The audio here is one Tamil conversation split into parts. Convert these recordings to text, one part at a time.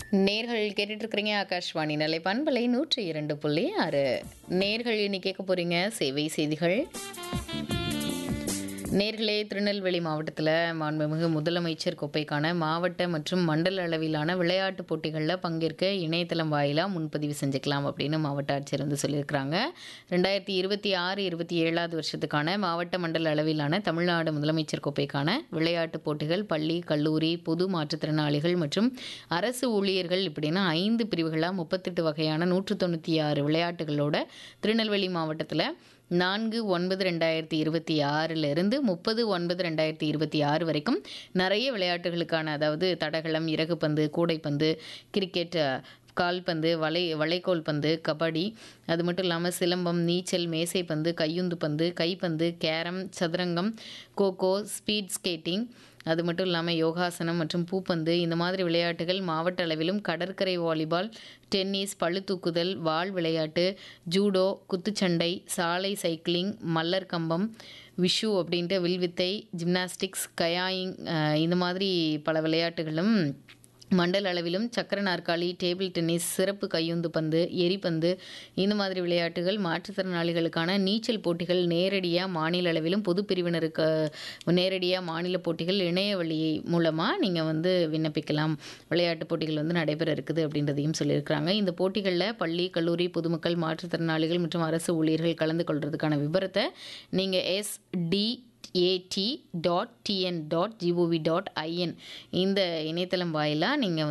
நேர்கள் கேட்டுட்டு இருக்கிறீங்க ஆகாஷ்வாணி நிலை பண்பலை 102.6. நேர்கள் இன்னைக்கு கேட்க போறீங்க சேவை செய்திகள். நேர்களே, திருநெல்வேலி மாவட்டத்தில் மாண்புமிகு முதலமைச்சர் கோப்பைக்கான மாவட்ட மற்றும் மண்டல அளவிலான விளையாட்டுப் போட்டிகளில் பங்கேற்க இணையதளம் வாயிலாக முன்பதிவு செஞ்சுக்கலாம் அப்படின்னு மாவட்ட ஆட்சியர் சொல்லியிருக்கிறாங்க. 2026-27 வருஷத்துக்கான மாவட்ட மண்டல அளவிலான தமிழ்நாடு முதலமைச்சர் கோப்பைக்கான விளையாட்டுப் போட்டிகள் பள்ளி, கல்லூரி, பொது மாற்றுத்திறனாளிகள் மற்றும் அரசு ஊழியர்கள் இப்படின்னு 5 பிரிவுகளாக 38 வகையான 196 விளையாட்டுகளோட திருநெல்வேலி மாவட்டத்தில் 4/9/2026 30/9/2026 வரைக்கும் நிறைய விளையாட்டுகளுக்கான, அதாவது தடகளம், இறகுப்பந்து, கூடைப்பந்து, கிரிக்கெட், கால்பந்து, வளைகோல் பந்து, கபடி, அது மட்டும் இல்லாமல் சிலம்பம், நீச்சல், மேசைப்பந்து, கையுந்து பந்து, கைப்பந்து, கேரம், சதுரங்கம், கோகோ, ஸ்பீட் ஸ்கேட்டிங், அது மட்டும் இல்லாமல் யோகாசனம் மற்றும் பூப்பந்து, இந்த மாதிரி விளையாட்டுகள் மாவட்ட அளவிலும் கடற்கரை வாலிபால், டென்னிஸ், பளுதூக்குதல், வாள் விளையாட்டு, ஜூடோ, குத்துச்சண்டை, சாலை சைக்கிளிங், மல்லர் கம்பம், விஷு அப்படின்ட்டு வில்வித்தை, ஜிம்னாஸ்டிக்ஸ், கயாயிங், இந்த மாதிரி பல விளையாட்டுகளும் மண்டல அளவிலும் சக்கர நாற்காலி, டேபிள் டென்னிஸ், சிறப்பு கையுந்து பந்து, எரிபந்து, இந்த மாதிரி விளையாட்டுகள், மாற்றுத்திறனாளிகளுக்கான நீச்சல் போட்டிகள் நேரடியாக மாநில அளவிலும் பொது பிரிவினருக்கு நேரடியாக மாநில போட்டிகள் இணைய வழி மூலமாக நீங்கள் விண்ணப்பிக்கலாம். விளையாட்டுப் போட்டிகள் நடைபெற இருக்குது அப்படின்றதையும் சொல்லியிருக்கிறாங்க. இந்த போட்டிகளில் பள்ளி, கல்லூரி, பொதுமக்கள், மாற்றுத்திறனாளிகள் மற்றும் அரசு ஊழியர்கள் கலந்து கொள்வதற்கான விபரத்தை நீங்கள் sdat.tn.gov.in இந்த இணையதளம் வாயிலாக நீங்கள்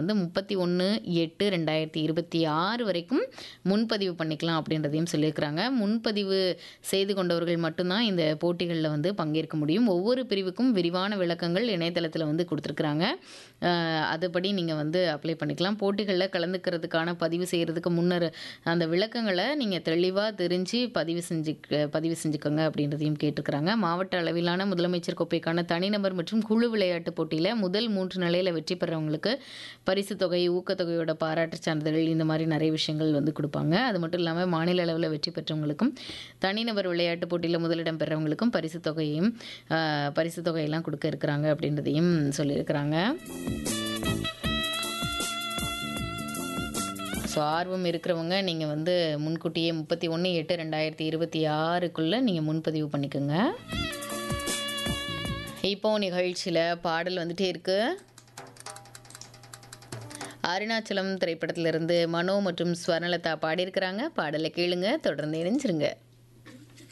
31/8/2026 வரைக்கும் முன்பதிவு பண்ணிக்கலாம் அப்படின்றதையும் சொல்லியிருக்கிறாங்க. முன்பதிவு செய்து கொண்டவர்கள் மட்டும்தான் இந்த போட்டிகளில் பங்கேற்க முடியும். ஒவ்வொரு பிரிவுக்கும் விரிவான விளக்கங்கள் இணையதளத்தில் கொடுத்துருக்குறாங்க. அதுபடி நீங்கள் அப்ளை பண்ணிக்கலாம். போட்டிகளில் கலந்துக்கிறதுக்கான பதிவு செய்கிறதுக்கு முன்னர் அந்த விளக்கங்களை நீங்கள் தெளிவாக தெரிஞ்சு பதிவு செஞ்சுக்கோங்க அப்படின்றதையும் கேட்டுக்கிறாங்க. மாவட்ட அளவிலான முதலமைச்சர் கோப்பைக்கான தனிநபர் மற்றும் குழு விளையாட்டு போட்டியில் முதல் 3 நிலையில் வெற்றி பெறவங்களுக்கு பரிசு தொகை, ஊக்கத்தொகையோட பாராட்டு சான்றிதழ், இந்த மாதிரி நிறைய விஷயங்கள் கொடுப்பாங்க. அது மட்டும் இல்லாமல் மாநில அளவில் வெற்றி பெற்றவங்களுக்கும் தனிநபர் விளையாட்டு போட்டியில் முதலிடம் பெறவங்களுக்கும் பரிசு தொகையெல்லாம் கொடுக்க இருக்கிறாங்க அப்படின்றதையும் சொல்லியிருக்கிறாங்க. ஸோ ஆர்வம் இருக்கிறவங்க நீங்கள் முன்கூட்டியே 31/8/2026 நீங்கள் முன்பதிவு பண்ணிக்கோங்க. இப்போ நிகழ்ச்சியில் பாடல் வந்துட்டே இருக்கு. அருணாச்சலம் திரைப்படத்திலிருந்து மனோ மற்றும் ஸ்வர்ணலதா பாடியிருக்கிறாங்க. பாடலை கேளுங்க, தொடர்ந்து இணைஞ்சிருங்க.